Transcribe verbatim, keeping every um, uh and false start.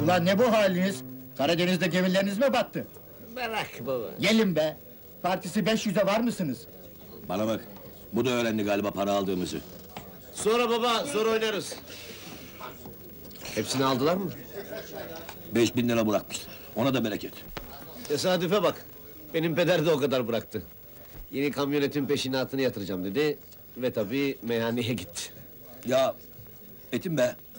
Ulan ne bu haliniz? Karadeniz'de gemileriniz mi battı? Merak baba. Gelin be! Partisi beş yüze var mısınız? Bana bak, bu da öğrendi galiba para aldığımızı. Sonra baba, sonra oynarız. Hepsini aldılar mı? Beş bin lira bırakmışlar, ona da bereket. Tesadüfe bak. Benim peder de o kadar bıraktı. Yeni kamyonetin peşinatını yatıracağım dedi ve tabii meyhaneye gitti. Ya, Etim be,